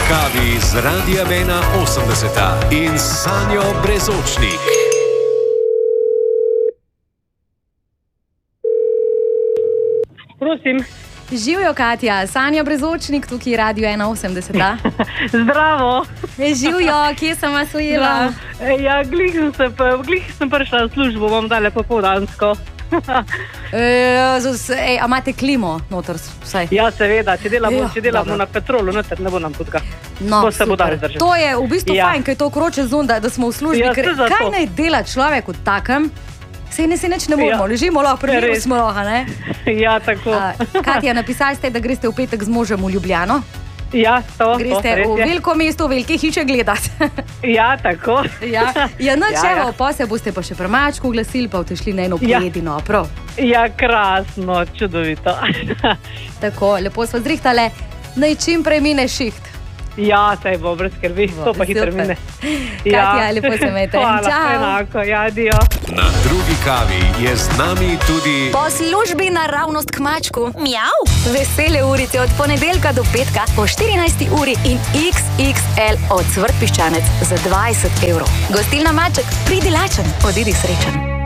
kavi z Radia 81 in Sanjo Brezočnik. Prosim. Živijo, Katja, Sanja Brezočnik, tukaj Radio 81. Zdravo. Živijo, kje sem vas ujela? Ja, glih sem prišla v službo, bom dala popoldansko. A imate klimo noter vsaj? Ja, seveda, če delamo na petrolu, noter ne bo nam tudga. No, to se bo dali zdržati. To je v bistvu fajn, ker je to kroče zunda, da smo v službi. Ja, kaj naj dela človek v takem? Sej ne nič ne moramo, ležimo lahko, prebimo smo lahko, ne? Ja, tako. Katja, napisali ste, da greste v petek z možem v Ljubljano. Ja, to. Greste v veliko mesto, v velike hiše gledati. Ja, tako. Ja, evo, pa se boste pa še premačku oglasili, pa boste šli na eno pojedino, prav? Ja, krasno, čudovito. Tako, lepo smo zrihtale, naj čim prej mine šiht. Ja, saj bo, brez skrbi, to pa hitro mine. Katja, lepo se imejte. Hvala, enako, ja, dio. Na drugi kavi je z nami tudi po službi naravnost k mačku. Mjav! Vesele urice od ponedeljka do petka po 14. uri in XXL od Cvrt Piščanec za 20 €. Gostilna Maček, pridi lačen, odidi srečen.